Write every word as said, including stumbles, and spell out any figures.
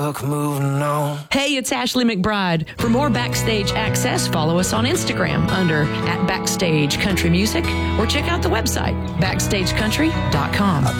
Look, moving on. Hey, it's Ashley McBride. For more Backstage access, follow us on Instagram under at Backstage Country Music or check out the website backstage country dot com.